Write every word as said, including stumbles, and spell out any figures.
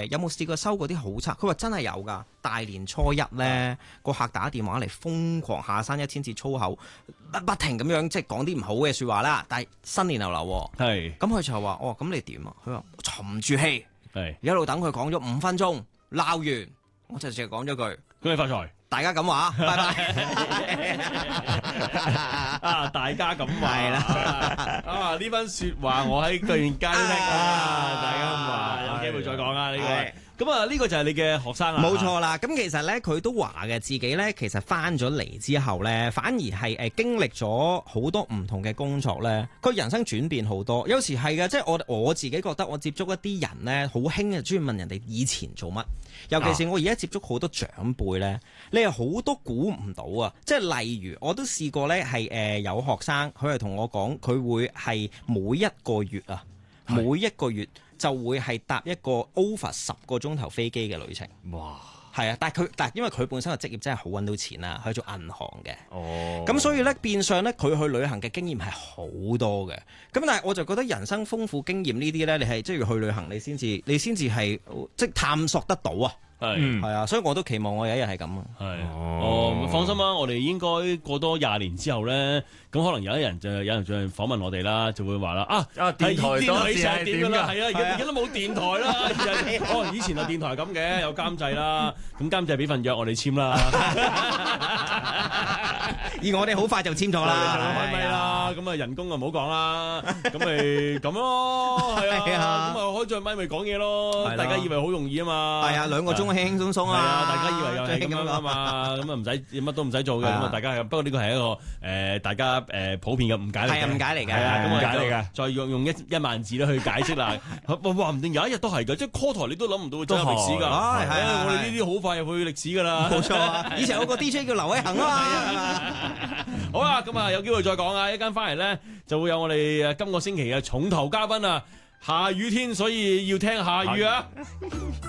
誒有冇試過收過啲好差？佢話真係有㗎，大年初一咧個客打電話嚟瘋狂下山一千字粗口，不不停咁樣即係講啲唔好嘅説話啦。但係新年流流喎， 係咁佢就話：哦，咁你點啊？佢話沉住氣， 係一路等佢講咗五分鐘，鬧完我就淨係講咗句： 恭喜發財。 大家咁話，拜拜。 啊！大家咁話係啦， 啊！呢番説話我喺居然間聽啊！大家咁話，有機會再講啊！呢個咁啊，呢個就係你嘅學生啊！ 冇錯啦。咁其實咧，佢都話嘅自己咧，其實翻咗嚟之後咧，反而係誒經歷咗好多唔同嘅工作咧，佢人生轉變好多。有時係嘅，即係我我自己覺得，我接觸一啲人咧，好興嘅，中意問人哋以前做乜。尤其是我而家接觸好多長輩咧，你係好多估唔到啊！即係例如，我都試過咧，係誒有學生，佢係同我講，佢會係每一個月啊，每一個月就會係搭一個 over 十個鐘頭飛機嘅旅程。 哇！ 係啊，但係佢但係因為佢本身嘅職業真係好揾到錢啦，佢做銀行嘅。 哦， 咁所以咧變相咧，佢去旅行嘅經驗係好多嘅。咁但係我就覺得人生豐富經驗呢啲咧，你係即係要去旅行，你先至你先至係即係探索得到啊。 係係啊，所以我都期望我有一日係咁啊。 係哦，放心啦，我哋應該過多廿年之後咧，咁可能有一人就有人再訪問我哋啦，就會話啦啊啊電台當時係點㗎？ 係啊，而家而家都冇電台啦。哦，以前啊電台咁嘅，有監製啦，咁監製俾份約我哋簽啦。 而我哋好快就簽咗啦， 開咪啦，咁啊人工啊唔好講啦，咁咪咁咯，係啊，咁啊開咗咪咪講嘢咯，大家以為好容易啊嘛， 係啊，兩個鐘輕輕鬆鬆啊， 大家以為又係咁樣啊嘛，咁啊唔使乜都唔使做嘅，咁啊大家係，不過呢個係一個誒大家誒普遍嘅誤解嚟嘅， 係啊誤解嚟嘅， 係啊誤解嚟嘅， 再用用一一萬字咧去解釋啦，話唔定有一日都係嘅，即係 call 台你都諗唔到會走入歷史㗎，係啊，我哋呢啲好快入去歷史㗎啦， 冇錯啊，以前有個 D J 叫劉偉恒啊嘛。 好啦，咁啊有機會再講啊！一間翻嚟咧就會有我哋誒今個星期嘅重頭嘉賓啊，下雨天，所以要聽下雨啊！